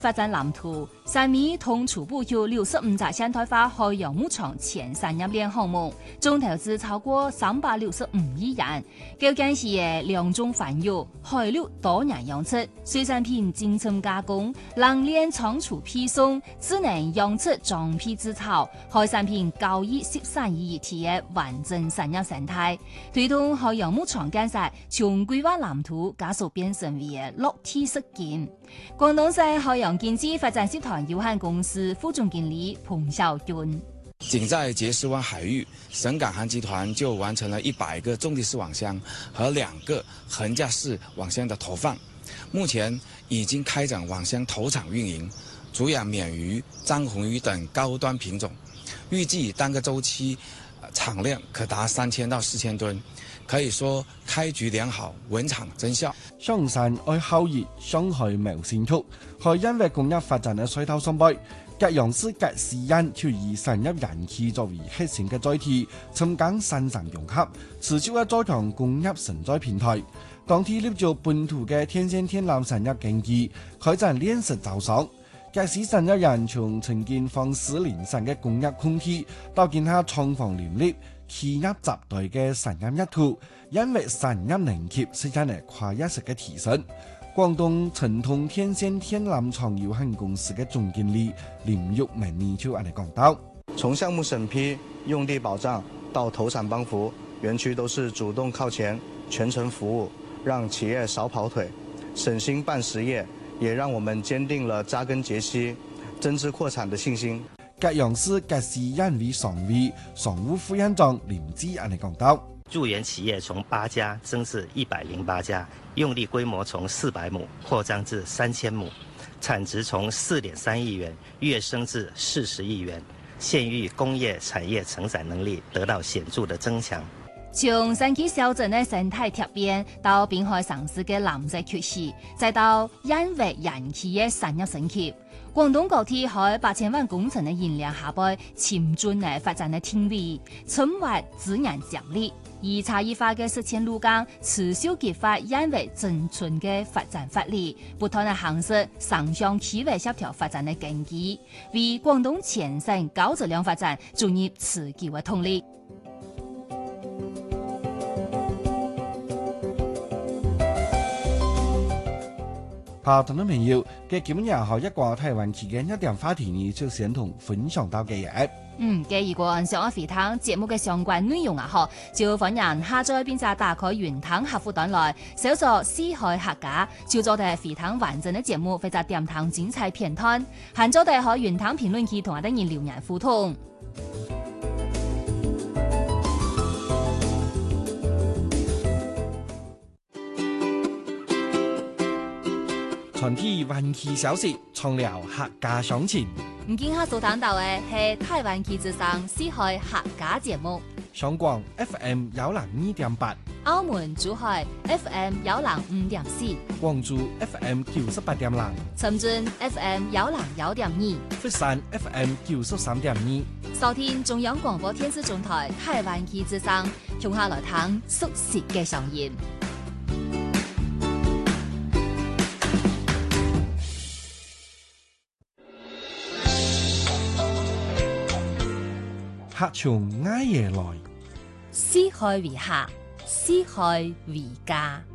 發展藍圖，三米同初步有65隻現代化海洋牧場前產業鏈項目，總投資超過365億元。究竟是嘅兩種繁育、海陸多樣養殖、水產品精深加工、冷鏈倉儲配送、智能養殖裝配製造、海產品交易集散於一體嘅完整產業生態，推動海洋牧場建設從規劃藍圖加速變成為落地實踐。廣東省海洋經濟發展集團有限公司副總經理彭小軍， 僅在碣石灣海域，省港航集團就完成了100個種地式網箱和2個橫架式網箱的投放，目前已經開展網箱投場運營，主養鰻魚、章紅魚等高端品種，預計單個週期產量可達3000到4000噸。可以說開局良好，穩產增效。 上山愛好熱，上海冇興趣，係因為工業發展嘅衰退上輩，各樣式各時間就以產業人氣作為核心嘅載體，深耕生產融合，持續嘅加強工業承載平台。當地立足本土嘅天線天纜產業經濟，開展鏈式招商。各市產業人從曾經放肆零散嘅工業空氣，到見下廠房林立。企業集隊嘅產業一途，因為產業連結實現了跨越式嘅提升。廣東成通天線天纜廠有限公司嘅總經理林玉明呢就咁嚟講到： 從項目審批、用地保障到投產幫扶，園區都是主動靠前，全程服務，讓企業少跑腿，省心辦實業，也讓我們堅定了扎根傑西、增資擴產的信心。 各樣是各市因為常務副院長林志安嚟講到， 駐園企業從8家增至108家，用地規模從400畝擴張至3000畝，產值從4.3億元躍升至40億元，縣域工業產業承載能力得到顯著的增強。 從山區小鎮的生態突變到濱海城市的藍色缺失，再到因為人氣的產業升級，廣東高鐵喺8000萬工程的引領下背，潛進的發展的定位，充滿自然潛力。而差異化的實踐路徑，持續激發因為整存的發展發力，不斷的行使雙向企業協調發展的根基，為廣東全省高質量發展注入持久的動力。 好，聽眾朋友，嘅今日係一個台灣期間一點話題呢，就先同分享到嘅嘢。 如果想要回聽節目嘅相關內容就歡迎下載並且打開雲聽客戶端來搜索四海客家，就做哋回聽完整嘅節目或者點聽精彩片段，還做哋喺雲聽評論區同我哋人留言互動。 傳遞灣區消息，創聊客家鄉情。 唔見下所聽到嘅係台灣旗之上四海客家節目。 上廣 FM 102.8， 澳門珠海 FM 105.4， 廣州 FM 98.0， 深圳 FM 101.2， 佛山 FM 93.2。 收聽中央廣播電視總台台灣旗之上，從下來聽熟悉嘅聲音。 客從挨夜來， 四海為客，四海為家。